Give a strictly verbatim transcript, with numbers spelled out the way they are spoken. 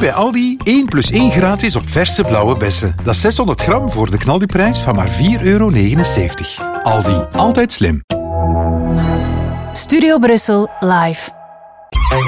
bij Aldi één plus één gratis op verse blauwe bessen. Dat is zeshonderd gram voor de knaldiprijs van maar vier euro negenenzeventig. Aldi, altijd slim. Studio Brussel live.